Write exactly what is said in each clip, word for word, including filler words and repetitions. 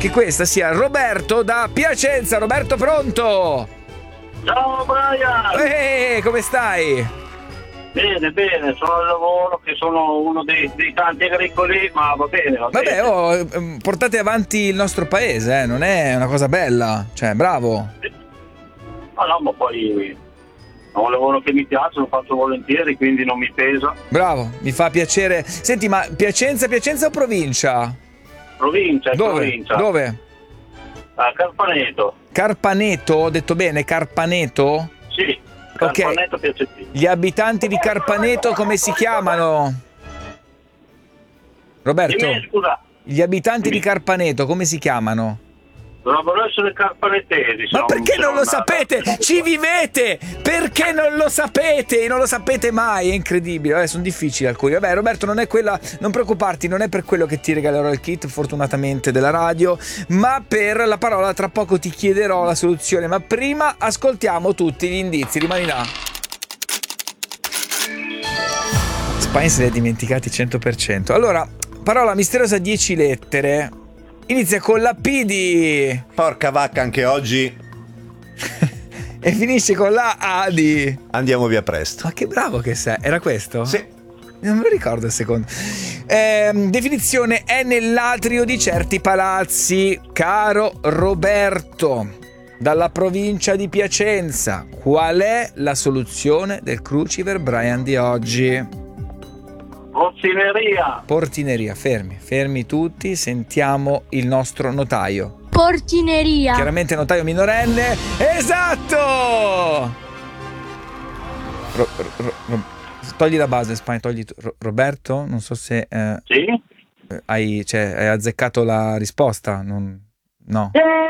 che questa sia Roberto da Piacenza. Roberto, pronto? Ciao Brian! Ehi, come stai? Bene, bene, sono al lavoro, che sono uno dei, dei tanti agricoli, ma va bene, va Vabbè, bene. oh, ehm, portate avanti il nostro paese, eh, non è una cosa bella. Cioè, bravo. Ma no, ma poi è un lavoro che mi piace, lo faccio volentieri, quindi non mi pesa. Bravo, mi fa piacere. Senti, ma Piacenza, Piacenza o provincia? Provincia, è Dove? provincia. Dove? A Carpaneto. Carpaneto, ho detto bene, Carpaneto? Sì, Ok. Carpaneto Piacentino. Gli abitanti di Carpaneto come si chiamano? Roberto, Dimmi, scusa, gli abitanti di Carpaneto come si chiamano? dovrebbero essere carpanetesi. se Ma perché non lo sono nata. sapete? Ci vivete! Perché non lo sapete? Non lo sapete mai, è incredibile. Eh, sono difficili alcuni. Vabbè, Roberto, non è quella, non preoccuparti, non è per quello che ti regalerò il kit, fortunatamente, della radio, ma per la parola. Tra poco ti chiederò la soluzione, ma prima ascoltiamo tutti gli indizi. Rimani là. Spine se li ha dimenticati cento per cento. Allora, parola misteriosa, dieci lettere. Inizia con la P di... Porca vacca, anche oggi e finisce con la A di... andiamo via presto. Ma che bravo che sei. Era questo? Sì. Non me lo ricordo il secondo. Ehm, definizione: è nell'atrio di certi palazzi. Caro Roberto, dalla provincia di Piacenza, qual è la soluzione del Cruciver Brian di oggi? Portineria. Portineria. Fermi, fermi tutti, sentiamo il nostro notaio. Portineria. Chiaramente notaio minorenne. Esatto! Ro- ro- ro- togli la base, Spine, togli tu. Ro- Roberto, non so se eh, Sì? hai, cioè, hai azzeccato la risposta. Non, no.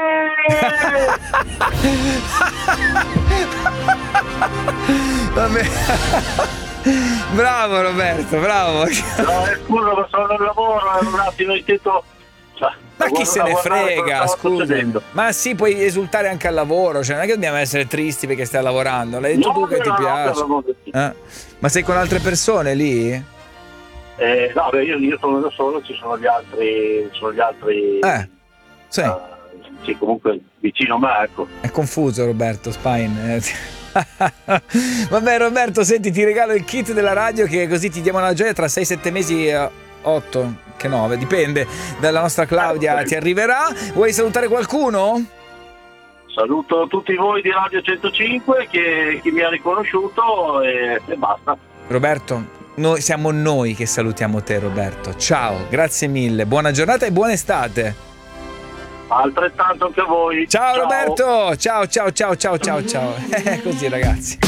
Vabbè. Bravo Roberto, bravo. No, è scusa, ma sono al lavoro, un attimo intento. Ma chi se ne frega, scusa. Ma sì, puoi esultare anche al lavoro, cioè non è che dobbiamo essere tristi perché stai lavorando, l'hai detto No, tu che no, ti no, piace. no, no, no. Eh? Ma sei con altre persone lì? Eh, no, beh, io, io sono da solo, ci sono gli altri, ci sono gli altri. Eh, sì. eh, sì, comunque vicino a me, ecco. È confuso Roberto Spine. eh. Vabbè Roberto, senti, ti regalo il kit della radio, che così ti diamo una gioia tra sei sette mesi, otto, che nove, dipende dalla nostra Claudia, Eh, ti arriverà. Vuoi salutare qualcuno? Saluto tutti voi di Radio centocinque, che chi mi ha riconosciuto, e, e basta. Roberto, noi siamo noi che salutiamo te Roberto. Ciao, grazie mille, buona giornata e buona estate. Altrettanto anche a voi. Ciao, ciao Roberto, ciao ciao ciao ciao ciao ciao. Così ragazzi.